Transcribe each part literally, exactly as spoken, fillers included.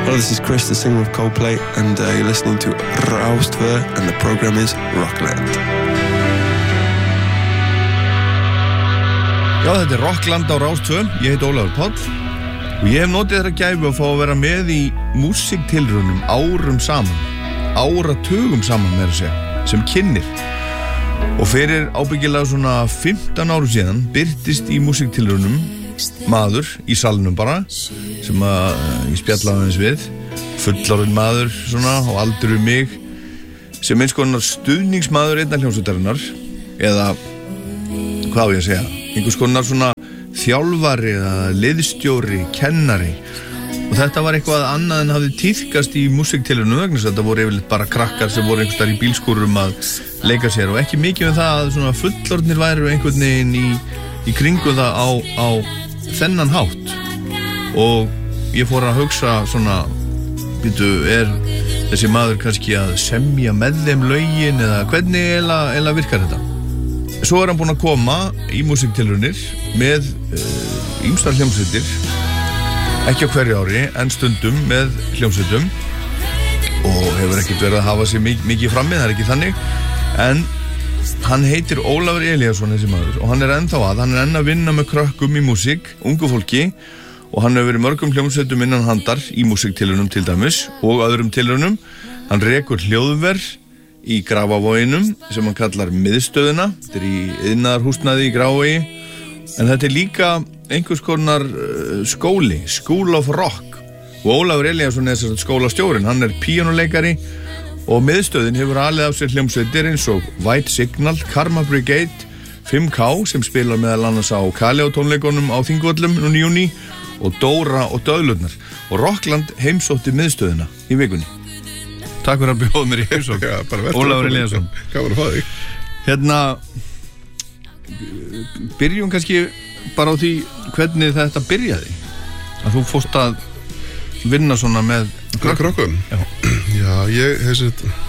Hello, this is Chris, the singer of Coldplay, and uh, you're listening to Rás tvö, and the program is Rockland. Já, þetta er Rockland á Rás tvö. Ég heiti Ólafur Páll og ég hef notið þeirra gæfu að fá að vera með í músíktilraunum árum saman, áratugum saman með að segja, sem kynnir. Og fyrir ábyggilega svona fimmtán árum síðan birtist í músíktilraunum maður í salnum bara sem að ég spjallaði aðeins við, fullorðinn maður svona á aldur við mig, sem eins konar stuðningsmaður einnar hljómsveitarinnar eða hvað á ég að segja, einhvers konar svona þjálfari eða liðstjóri, kennari. Og þetta var eitthvað annað en hafði tíðkast í músíktilraunum vegna þess að þetta voru yfirleitt bara krakkar sem voru einhvers staðar í bílskúrum að leika sér og ekki mikið um það að svona fullorðnir væru einhvern veginn í, í kringu það á, á þennan hátt. Og ég fór að hugsa svona, býtu, er þessi maður kannski að semja með þeim lögin eða hvernig eða, eða virkar þetta? Svo er hann búinn að koma í músíktilraunir með ýmsar uh, hljómsveitir, ekki á hverju ári en stundum með hljómsveitum og hefur ekkert verið að hafa sig mikið, mikið frammi, það er ekki þannig, en hann heitir Ólafur Elíasson þessi maður og hann er ennþá að, hann er enn að vinna með krökkum í músík, ungu fólki, og hann hefur verið mörgum hljómsveitum innan handar í músíktilraunum til dæmis og öðrum tilraunum. Hann rekur hljóðver í Grafavoginum sem hann kallar miðstöðina, þetta er í iðnaðarhúsnæði í Grafavogi, en þetta er líka einhvers konar uh, skóli, School of Rock, og Ólafur Elíasson er þess að skólastjórinn, hann er píanóleikari og miðstöðin hefur alið af sér hljómsveitir eins og White Signal, Karma Brigade, fimm K sem spilar meðal annars á Kaleo tónleikunum á Þingvöllum núna í júní og Dóra og Döðlurnar, og Rockland heimsótti miðstöðina í vikunni. Takk fyrir að bjóða mér í heimsókn. Já, bara velkomin. Ólafur Elíasson. Gaman að fá þig. Hérna, byrjum kannski bara á því hvernig þetta byrjaði. Að þú fórst að vinna svona með krökkum. Já. Já, ég þessi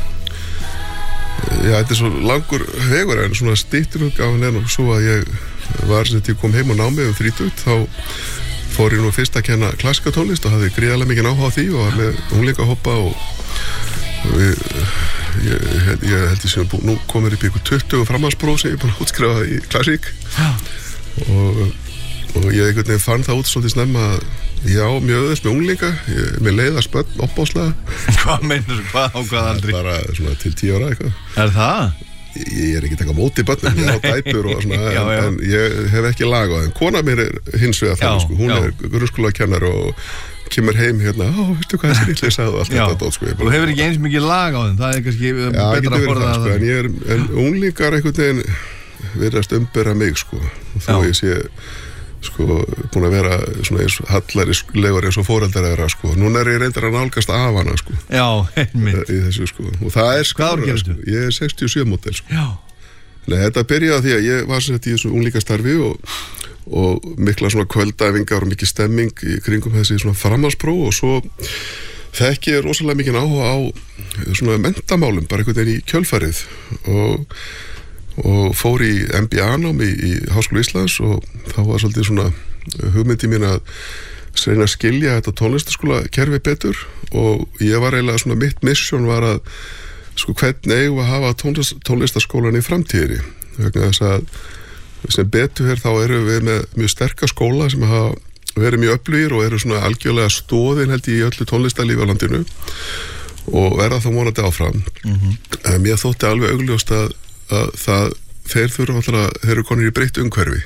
Já, þetta er svo langur vegur en svona styttur útgáfan er nú svo að ég var sem ég kom heim og námi um þrítugt, þá fór ég nú fyrst að kenna klassíska tónlist og hafði gríðarlega mikið áhuga á því og var með unglinga og Ég, ég, ég held ég sem bú, nú komur upp í ykkur tuttugu framhaldspróf sem ég er búin að útskrifa í klassík og, og ég einhvern veginn fann það út svolítið snemma að já, mjög auðvelt með unglinga, ég, með leiða spönn opbáslega. Hvað meinar þú, hvað á hvað aldrei? Bara svona til tíu ára eitthvað. Er það? Ég, ég er ekki taka móti bönnum, ég á dæpur og svona, já, já. En, en ég hef ekki lag á þeim. Kona mér er hins vegar þannig, sko, hún já. er grunnskólakennar og kemur heim hérna, ó, veistu hvað þessi litli sagði og allt þetta dót, sko. Þú hefur ekki eins mikið lag á þeim, það er kannski já, betra að borða það. Sko, en, ég er, en unglingar einhvern veginn virðast umbera mig, sko. Og þá ég sé, sko, búin að vera svona eins hallærislegur eins og foreldrar þeirra, sko. Núna er ég reyndar að nálgast af hana, sko. Já, einmitt. Í þessu, sko. Og það er skárra, sko. Ég er sextíu og sjö módel, sko. Já. Nei, þetta byrjaði því að ég var sett í þessu unglingastarfi og og mikla svona kvöldæfingar og mikið stemming í kringum þessi svona framhalspróf og svo þekki ég rosalega mikið áhuga á svona menntamálum, bara einhvern veginn í kjölfarið og, og fór í M B A-nám í, í Háskóla Íslands og þá var svolítið svona hugmyndi mín að reyna að skilja þetta tónlistaskóla kerfi betur og ég var eiginlega svona mitt mission var að sko hvernig eigum að hafa tónlist, tónlistaskólan í framtíðinni vegna þess að sem betur hér þá eru við með mjög sterka skóla sem hafa verið mjög öflugir og eru svona algjörlega stóðin held ég í öllu tónlistarlífi á landinu og verða þá vonandi áfram. Mm-hmm. En mér þótti alveg augljóst að, að það, þeir þurfa alltaf, þeir eru konir í breytt umhverfi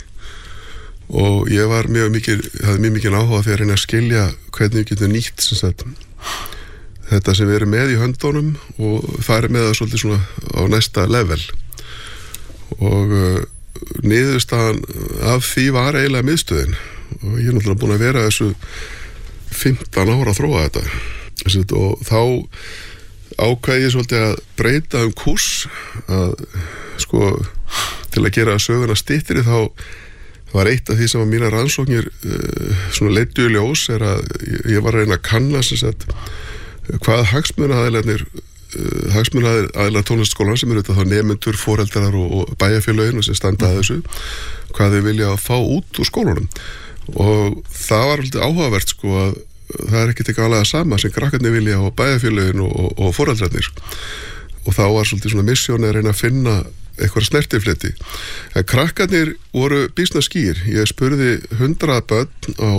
og ég var mjög mikið, hafði mjög mikið áhuga því að reyna að skilja hvernig við getum nýtt sem sagt, þetta sem við erum með í höndunum og það er með það svolítið svona á næsta level og niðurstaðan af því var eiginlega miðstöðin og ég er náttúrulega búin að vera þessu fimmtán ára að þróa þetta og þá ákveði ég svolítið að breyta um kúrs að sko til að gera söguna styttri þá var eitt af því sem að mínar rannsóknir uh, svona leiddu í ljós er að ég var að reyna að kanna sem sagt hvað hagsmunaaðilarnir Uh, hagsmunaaðilar tónlistaskólan sem eru þetta þá nemendur, foreldrar og, og bæjarfélögin sem standa að þessu hvað þau vilja að fá út úr skólanum og það var alltaf áhugavert sko að það er ekkert ekki alveg að sama sem krakkarnir vilja og bæjarfélögin og, og, og foreldrarnir og þá var svolítið svona missjón að reyna að finna eitthvað snertifleti en krakkarnir voru býsna skýr ég spurði hundrað börn á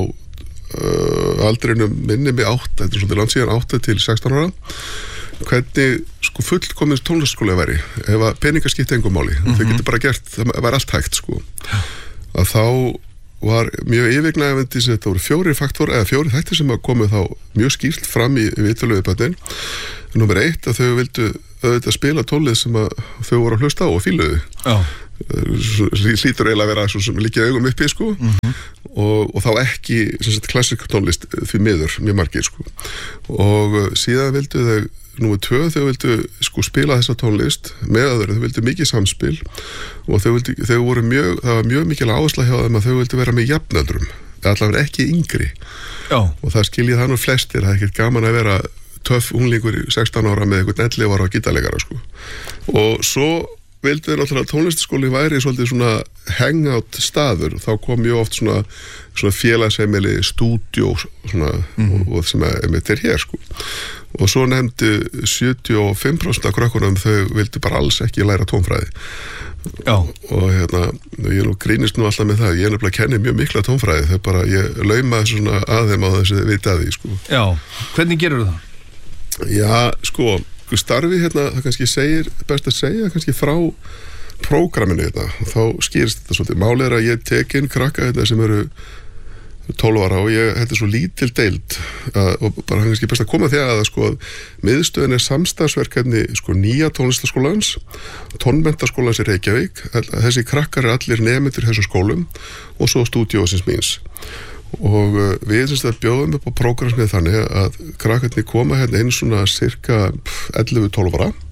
uh, aldrinum minni mig átta, þetta er svolítið langt síðan átta til sextán ára hvernig sko fullkomins tónlistarskóli væri ef að peningar skipti engum máli mm-hmm. þau getur bara gert, það var allt hægt sko að þá var mjög yfirgnæfandi sem þetta voru fjóri faktor eða fjóri þættir sem að komu þá mjög skýrt fram í viðtölu við börnin nummer eitt að þau vildu auðvitað spila tólið sem að þau voru að hlusta á og fíluðu oh. hlýtur eiginlega að vera svo sem líka augum uppi sko mm-hmm. og, og þá ekki klassísk tónlist því miður mjög margir sko og síðan vildu þau númer tvö, þau vildu sko spila þessa tónlist með öðru, þau vildu mikið samspil og þau vildu, þau voru mjög, það var mjög mikil áhersla hjá þeim að þau vildu vera með jafnöldrum, allavega ekki yngri Já. Og það skiljið það nú flestir, það er ekkert gaman að vera töff unglingur í sextán ára með einhvern ellefu ára gítarleikara sko og svo vildu þau náttúrulega tónlistaskóli væri svolítið svona hangout staður, þá kom mjög oft svona, svona félagsheimili stúdíó svona mm-hmm. og, og sem er með þér hér sko og svo nefndi sjötíu og fimm prósent af krökkunum þau vildu bara alls ekki læra tónfræði Já. og hérna ég nú grínist nú alltaf með það ég er nefnilega að kenni mjög mikla tónfræði þau bara, ég lauma svona að þeim á þessi vita því sko Já, hvernig gerur það? Já, sko, starfi hérna það kannski segir, best að segja kannski frá prógraminu hérna þá skýrist þetta svolítið, málið er að ég tek inn krakka hérna sem eru tólf ára og ég, þetta er svo lítil deild uh, og bara kannski best að koma því að sko að miðstöðin er samstarfsverkefni sko nýja tónlistaskólans tónmenntaskólans í Reykjavík þessi krakkar er allir nemendur í þessum skólum og svo stúdíósins míns og uh, við syns að bjóðum upp á prógramsmið þannig að krakkarnir koma hérna inn svona cirka ellefu til tólf ára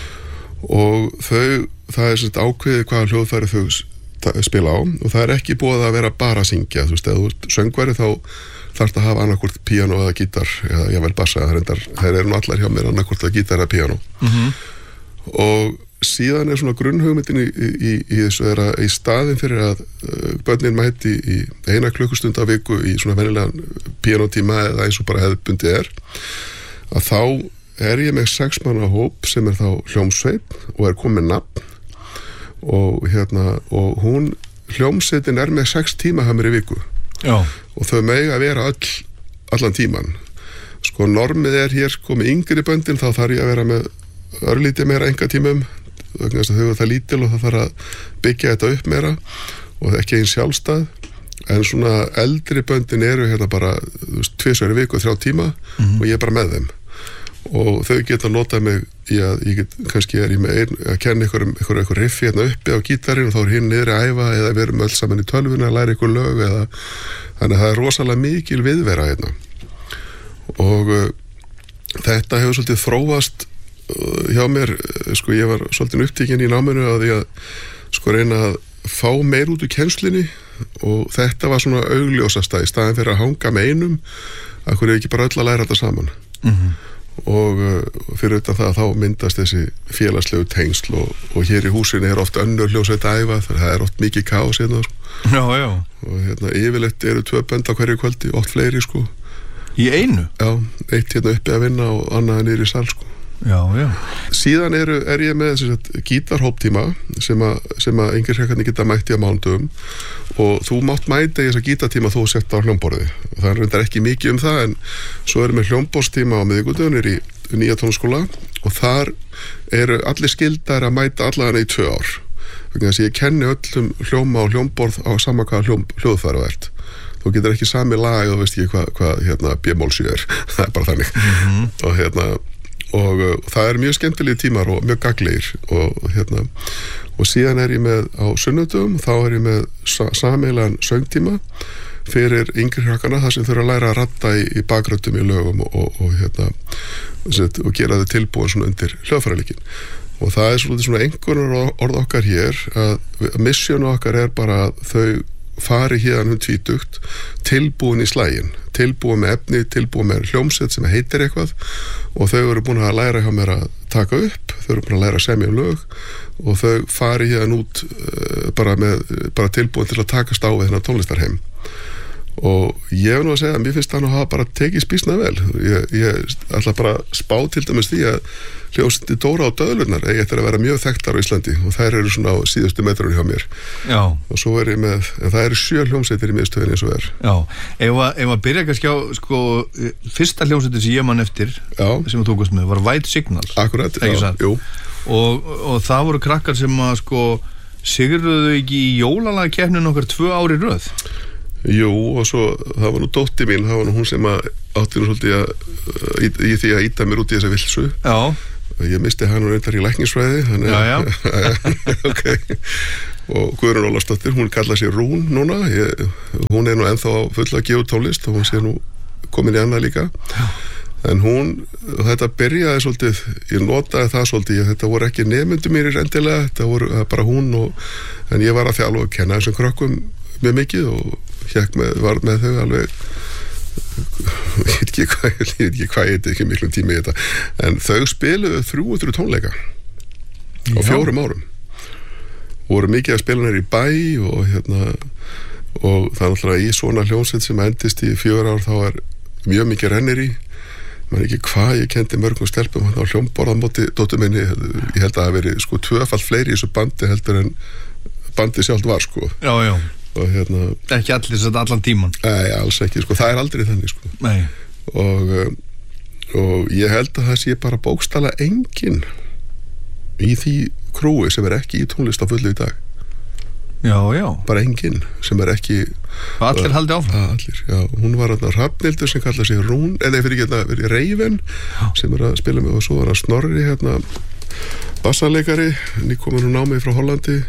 og þau, það er svona ákveðið hvaða hljóðfæri þau spila á og það er ekki búið að vera bara að syngja þú veist, ef þú ert söngvari þá þarfst að hafa annarkvort píano eða gítar eða jável bassa, það er nú allar hjá mér annarkvort að gítar eða píano mm-hmm. og síðan er svona grunnhugmyndin í, í, í þessu er að í staðin fyrir að uh, börnin mæti í eina klukkustund af viku í svona venjulegan píanotíma eða eins og bara hefðbundi er að þá er ég með sex manna hóp sem er þá hljómsveit og er komið nafn og hérna og hún hljómsveitin er með sex tímahamir í viku Já. og þau mega að vera all, allan tíman sko normið er hér sko með yngri böndin þá þarf ég að vera með örlítið meira enga tímum vegna þess að þau eru það lítil og það þarf að byggja þetta upp meira og ekki einn sjálfstæð en svona eldri böndin eru hérna bara tvisvar í viku þrjá tíma mm-hmm. og ég er bara með þeim og þau geta notað mig í að ég get, kannski er ég með ein, að kenna ykkur um ykkur, ykkur riffi hérna uppi á gítarinn og þá er hinn niðri að æfa eða við erum öll saman í tölvuna að læra ykkur lög eða þannig að það er rosalega mikil viðvera hérna og uh, þetta hefur svolítið þróast uh, hjá mér, uh, sko ég var svolítið upptíkin í náminu að því að sko reyna að fá meir út úr kennslinni og þetta var svona augljósasta í staðin fyrir að hanga með einum að hverju ekki bara öll að læra þetta saman mm-hmm. og uh, fyrir utan það þá myndast þessi félagslegu tengsl og, og hér í húsinu er oft önnur hljómsveit að æfa það er oft mikið kaos hérna sko. Já, já. Og hérna yfirleitt eru tvö bönd á hverju kvöldi, oft fleiri sko Í einu? Já, eitt hérna uppi að vinna og annað niður í sal sko Já, já. Síðan eru, er ég með þessi gítarhóptíma sem að, sem að yngir hrekkarnir geta mætti á mánudögum og þú mátt mæta í þessa gítartíma þú sett á hljómborði og það er reyndar ekki mikið um það en svo erum við hljómborðstíma á miðvikudagunir í nýja tónskóla og þar eru allir skildar að mæta allavega í tvö ár vegna þess að ég kenni öllum hljóma og hljómborð á sama hvaða hljóm, hljóðfæri það ert þú getur ekki sami lag og veist ekki hvað hva, hérna, B-mól sjö er það er bara þannig mm-hmm. og hérna og uh, það er mjög skemmtilegi tímar og mjög gagnlegir og hérna og síðan er ég með á sunnudögum þá er ég með sa sameilan söngtíma fyrir yngri krakkana þar sem þau eru að læra að ratta í, í bakröddum í lögum og, og, og hérna set, og gera þau tilbúin svona undir hljóðfæraleikinn og það er svolítið svona einhverjum orð okkar hér að missjónu okkar er bara að þau fari hérna um tvítugt tilbúin í slægin, tilbúin með efni tilbúin með hljómsveit sem heitir eitthvað og þau eru búin að læra hjá mér að taka upp, þau eru búin að læra að semja um lög og þau fari hérna út uh, bara, með, bara tilbúin til að takast á við þennan tónlistarheim og ég hef nú að segja að mér finnst það nú að hafa bara tekið spísna vel ég, ég ætla bara að spá til dæmis því að hljómsveitir Dóra og Döðlurnar eigi eftir að vera mjög þekktar á Íslandi og þær eru svona á síðustu metrunni hjá mér Já. og svo er ég með, en það eru sjö hljómsveitir í miðstöðinni eins og er Já, ef að, ef að byrja kannski á sko, fyrsta hljómsveitir sem ég man eftir já. sem þú tókast með var White Signal Akkurat, já, jú og, og það voru krakkar sem að sko sigruðu ekki í jólalagakeppninu okkar tvö ári röð Jú, og svo, það var nú dótti mín, það var nú hún sem að átti nú svolítið að, í, í því að íta mér út í þessa vilsu. Já. Ég misti hann og reyndar í læknisfræði, þannig Já, já. ok. Og Guðrún Ólafsdóttir, hún kallar sér Rún núna, ég, hún er nú ennþá full að gefa tónlist og hún sé nú komin í annað líka. Já. En hún, þetta byrjaði svolítið, ég notaði það svolítið, þetta voru ekki nemyndu mér í rendilega, þetta voru bara hún og, en ég var að þjálfa að kenna þessum krökkum mjög mikið og hékk með, var með þau alveg ég veit ekki hvað ég veit ekki hvað ég veit ekki miklum tími í þetta en þau spiluðu þrjú hundruð tónleika á fjórum árum voru mikið að spila nær í bæ og hérna og það er náttúrulega í svona hljómsveit sem endist í fjögur ár þá er mjög mikið rennir í maður ekki hvað ég kendi mörgum stelpum hann á hljómborðamóti dóttur minni ég held að það hafi verið sko tvöfalt fleiri í þessu bandi heldur en bandi sjálft var sko Já, já og hérna ekki allir þetta allan tíman nei, alls ekki, sko, það er aldrei þannig sko. Nei og, og ég held að það sé bara bókstala enginn í því krúi sem er ekki í tónlist á fullu í dag Já, já bara enginn sem er ekki og allir haldið áfram að, allir, já, hún var hérna Hrafnhildur sem kallar sig Rún eða fyrir ekki hérna Reiven sem er að spila með og svo var hann Snorri hérna bassaleikari nýkomin hún á mig frá Hollandi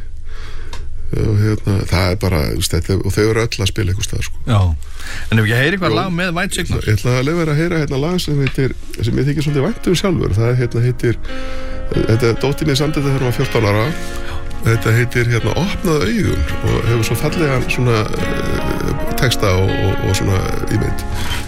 og hérna, það er bara þetta, og þau eru öll að spila eitthvað stað sko. Já, en ef ekki heyri eitthvað lag með White Signal ég ætla að lefa þér að heyra hérna lag sem heitir sem ég þykir svolítið vænt um sjálfur það hérna heitir þetta dóttir mér samt þetta þegar hún var fjórtán ára þetta heitir hérna Opnaðu augun og hefur svo fallega svona uh, texta og, og, og svona ímynd